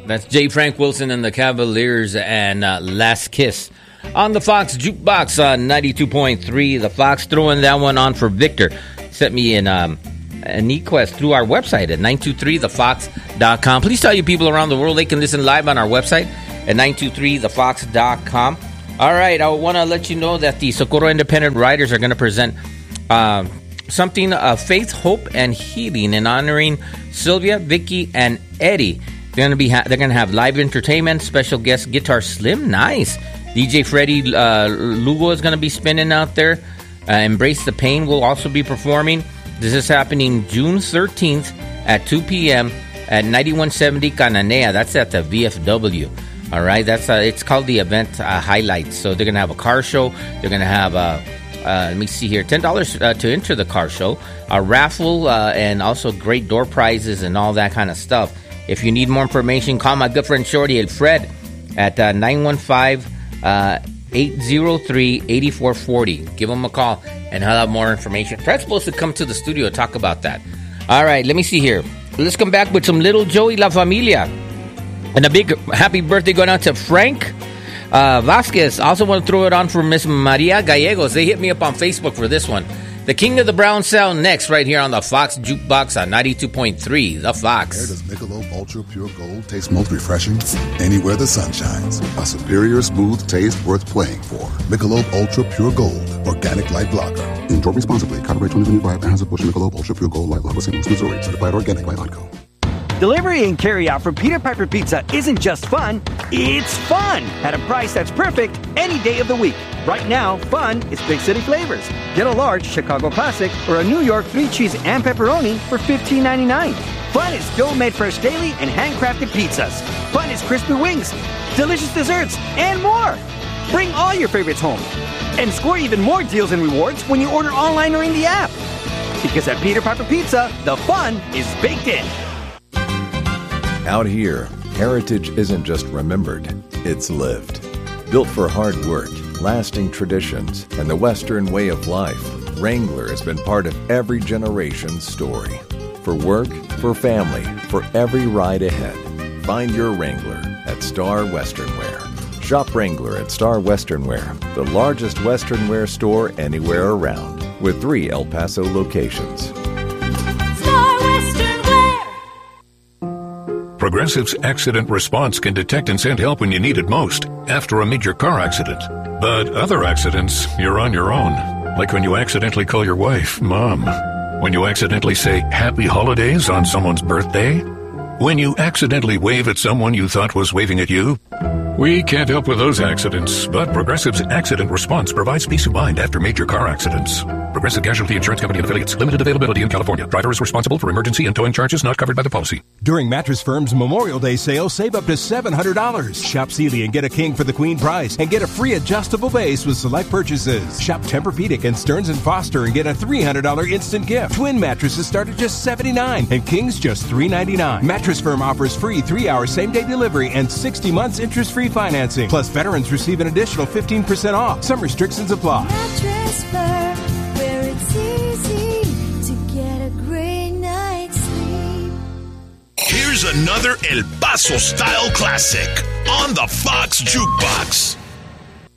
That's J. Frank Wilson and the Cavaliers and Last Kiss on the Fox Jukebox on 92.3. The Fox, throwing that one on for Victor. Sent me an e-quest through our website at 923thefox.com. Please tell you people around the world they can listen live on our website at 923thefox.com. All right, I want to let you know that the Socorro Independent Riders are going to present something of faith, hope, and healing in honoring Sylvia, Vicky, and Eddie. They're going to have live entertainment, special guest Guitar Slim, nice. DJ Freddie Lugo is going to be spinning out there. Embrace the Pain will also be performing. This is happening June 13th at 2 p.m. at 9170 Cananea. That's at the VFW. All right, that's it's called the event highlights. So they're going to have a car show. They're going to have let me see here, $10 to enter the car show, a raffle, and also great door prizes and all that kind of stuff. If you need more information, call my good friend Shorty and Fred at 915-803-8440. Give them a call and he'll have more information. Fred's supposed to come to the studio and talk about that. All right, let me see here. Let's come back with some Little Joey La Familia. And a big happy birthday going out to Frank Vasquez. Also want to throw it on for Miss Maria Gallegos. They hit me up on Facebook for this one. The King of the Brown Sound next right here on the Fox Jukebox on 92.3, The Fox. Where does Michelob Ultra Pure Gold taste most refreshing? Anywhere the sun shines. A superior smooth taste worth playing for. Michelob Ultra Pure Gold, organic light lager. Enjoy responsibly. Copyright 2025. Anheuser-Busch Michelob Ultra Pure Gold Light Lager, St. Louis, Missouri. Certified organic by Odco. Delivery and carry-out from Peter Piper Pizza isn't just fun, it's fun! At a price that's perfect any day of the week. Right now, fun is big city flavors. Get a large Chicago Classic or a New York 3-cheese and pepperoni for $15.99. Fun is dough-made fresh daily and handcrafted pizzas. Fun is crispy wings, delicious desserts, and more! Bring all your favorites home. And score even more deals and rewards when you order online or in the app. Because at Peter Piper Pizza, the fun is baked in. Out here, heritage isn't just remembered, it's lived. Built for hard work, lasting traditions, and the Western way of life, Wrangler has been part of every generation's story. For work, for family, for every ride ahead. Find your Wrangler at Star Western Wear. Shop Wrangler at Star Western Wear, the largest Western wear store anywhere around, with 3 El Paso locations. Progressive's accident response can detect and send help when you need it most, after a major car accident. But other accidents, you're on your own. Like when you accidentally call your wife Mom. When you accidentally say Happy Holidays on someone's birthday. When you accidentally wave at someone you thought was waving at you. We can't help with those accidents, but Progressive's accident response provides peace of mind after major car accidents. Progressive Casualty Insurance Company and affiliates. Limited availability in California. Driver is responsible for emergency and towing charges not covered by the policy. During Mattress Firm's Memorial Day sale, save up to $700. Shop Sealy and get a king for the queen price and get a free adjustable base with select purchases. Shop Tempur-Pedic and Stearns & Foster and get a $300 instant gift. Twin mattresses start at just $79 and kings just $399. Mattress Firm offers free 3-hour same-day delivery and 60 months interest-free financing. Plus, veterans receive an additional 15% off. Some restrictions apply. Mattress Firm, where it's easy to get a great night's sleep. Here's another El Paso style classic on the Fox Jukebox.